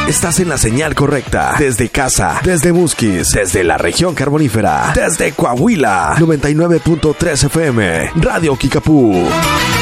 Estás en la señal correcta. Desde casa, desde Musquis, desde la región carbonífera, desde Coahuila, 99.3 FM, Radio Kickapoo.